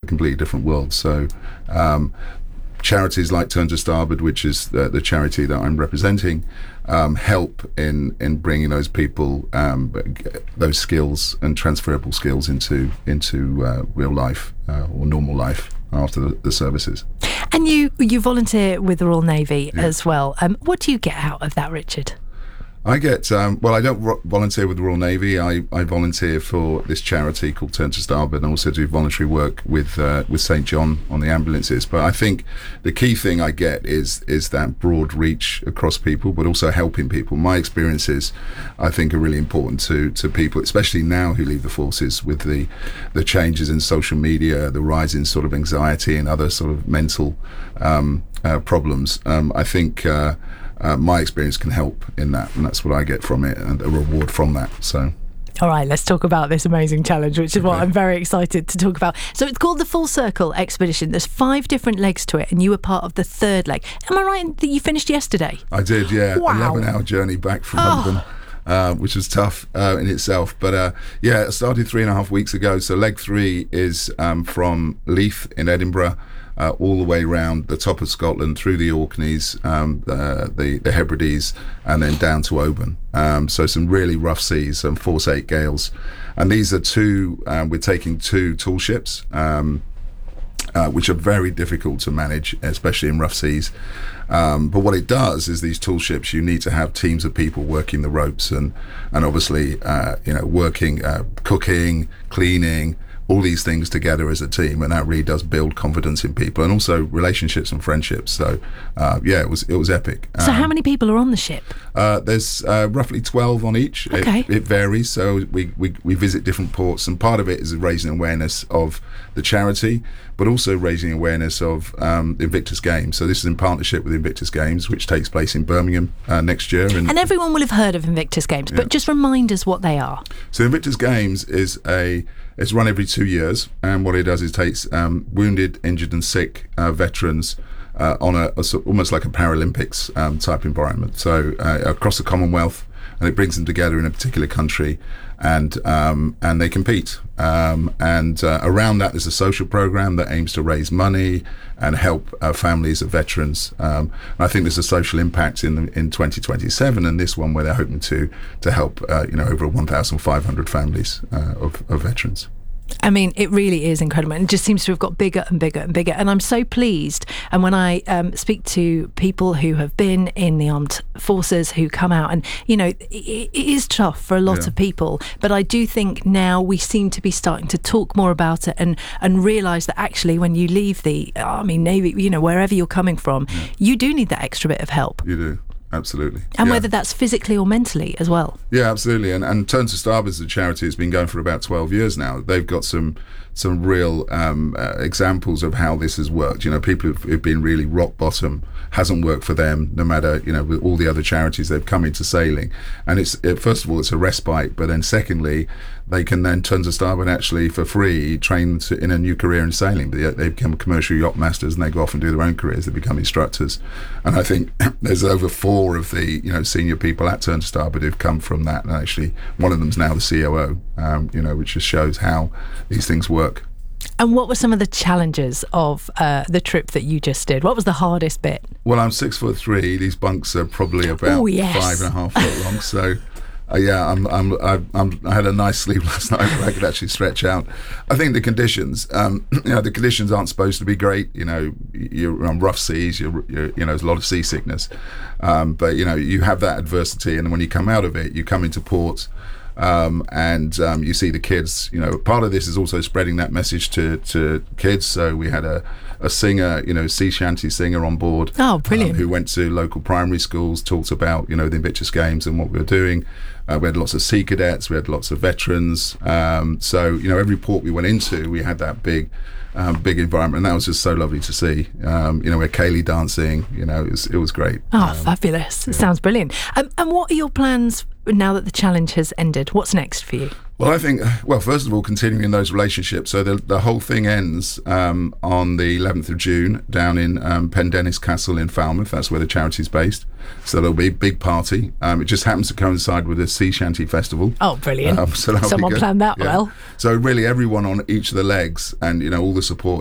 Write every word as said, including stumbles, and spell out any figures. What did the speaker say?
completely different world. So um, charities like Turn to Starboard, which is the, the charity that I'm representing, um, help in in bringing those people um, those skills and transferable skills into into uh, real life uh, or normal life after the, the services. And you you volunteer with the Royal Navy Yeah. as well. Um, what do you get out of that, Richard? I get, um, well, I don't ro- volunteer with the Royal Navy. I, I volunteer for this charity called Turn to Starboard, and also do voluntary work with uh, with Saint John on the ambulances. But I think the key thing I get is is that broad reach across people, but also helping people. My experiences, I think, are really important to to people, especially now who leave the forces, with the the changes in social media, the rise in sort of anxiety and other sort of mental um, uh, problems. Um, I think. Uh, Uh, my experience can help in that, and that's what I get from it, and a reward from that. So, all right, let's talk about this amazing challenge, which is what Okay. I'm very excited to talk about. So it's called the Full Circle Expedition. There's five different legs to it, and you were part of the third leg. Am I right that you finished yesterday? I did, yeah. Wow. eleven hour journey back from Oh. London, uh, which was tough uh, in itself. But uh, yeah, it started three and a half weeks ago. So leg three is um, from Leith in Edinburgh, Uh, all the way around the top of Scotland, through the Orkneys, um, uh, the, the Hebrides, and then down to Oban. Um, so some really rough seas, some force eight gales. And these are two, um, we're taking two tool ships, um, uh, which are very difficult to manage, especially in rough seas. Um, but what it does is these tool ships, you need to have teams of people working the ropes and, and obviously, uh, you know, working, uh, cooking, cleaning, all these things together as a team, and that really does build confidence in people, and also relationships and friendships. So uh, yeah, it was it was epic. So Um, how many people are on the ship? uh, there's uh, roughly twelve on each. Okay. It, it varies. So we, we we visit different ports, and part of it is raising awareness of the charity, but also raising awareness of um, the Invictus Games. So this is in partnership with Invictus Games, which takes place in Birmingham uh, next year. And, And everyone will have heard of Invictus Games, but Yeah. just remind us what they are. So Invictus Games is a it's run every two years, and what it does is takes um, wounded, injured, and sick uh, veterans uh, on a, a sort- almost like a Paralympics um, type environment. So uh, across the Commonwealth, and it brings them together in a particular country, and um, and they compete. Um, and uh, around that, there's a social program that aims to raise money and help uh, families of veterans. Um, and I think there's a social impact in in twenty twenty-seven, and this one where they're hoping to to help uh, you know over one thousand five hundred families uh, of, of veterans. I mean, it really is incredible, and it just seems to have got bigger and bigger and bigger. And I'm so pleased. And when I um, speak to people who have been in the armed forces, who come out, and you know, it, it is tough for a lot Yeah. of people. But I do think now we seem to be starting to talk more about it, and and realise that actually, when you leave the army, navy, you know, wherever you're coming from, Yeah. you do need that extra bit of help, You do. Absolutely. and Yeah. whether that's physically or mentally as well. Yeah, absolutely. And, and Turn to Starboard is a charity that's been going for about twelve years now. They've got some some real um, uh, examples of how this has worked. You know, people who've, who've been really rock bottom, hasn't worked for them, no matter, you know, with all the other charities they've come into sailing. And it's, it, first of all, it's a respite, but then secondly, they can then Turn to Starboard actually for free train to, in a new career in sailing. They, they become commercial yacht masters, and they go off and do their own careers. They become instructors. And I think there's over four of the, you know, senior people at Turn to Starboard who've come from that. And actually, one of them's now the C O O, um, you know, which just shows how these things work. And what were some of the challenges of uh, the trip that you just did? What was the hardest bit? Well, I'm six foot three. These bunks are probably about Oh, yes. five and a half foot long. So, uh, yeah, I'm, I'm, I, I'm, I had a nice sleep last night where I could actually stretch out. I think the conditions, um, you know, the conditions aren't supposed to be great. You know, you're on rough seas. You're, you're you know, there's a lot of seasickness, um, but you know, you have that adversity, and when you come out of it, you come into port. Um, and um, you see the kids, you know, part of this is also spreading that message to, to kids. So we had a, a singer, you know, sea shanty singer on board. Oh, brilliant. Um, who went to local primary schools, talked about, you know, the Invictus Games and what we were doing. Uh, we had lots of sea cadets, we had lots of veterans. Um, so, you know, every port we went into, we had that big, um, big environment. And that was just so lovely to see. Um, you know, we had Kaylee dancing, you know, it was, it was great. Oh, Um, fabulous. It sounds brilliant. Um, and what are your plans now that the challenge has ended? What's next for you? Well, I think, well, first of all, continuing those relationships. So the the whole thing ends um, on the eleventh of June down in um, Pendennis Castle in Falmouth. That's where the charity's based. So there'll be a big party. Um, it just happens to coincide with the Sea Shanty Festival. Oh, brilliant. Um, so that'll be Someone good. planned that Yeah. well. So really everyone on each of the legs, and, you know, all the support